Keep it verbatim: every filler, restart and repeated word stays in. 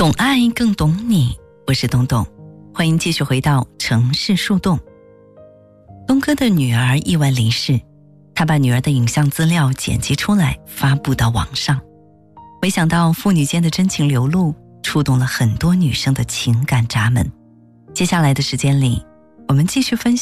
懂爱更懂你，我是东东，欢迎继续回到城市树洞。东哥的女儿意外离世，他把女儿的影像资料剪辑出来发布到网上，没想到父女间的真情流露触动了很多女生的情感闸门。接下来的时间里，我们继续分享